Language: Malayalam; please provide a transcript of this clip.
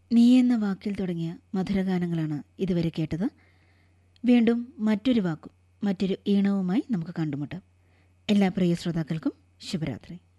നീ എന്ന വാക്കിൽ തുടങ്ങിയ മധുരഗാനങ്ങളാണ് ഇതുവരെ കേട്ടത്. വീണ്ടും മറ്റൊരു വാക്കും മറ്റൊരു ഈണവുമായി നമുക്ക് കണ്ടുമുട്ടാം. എല്ലാ പ്രിയ ശ്രോതാക്കൾക്കും ശുഭരാത്രി.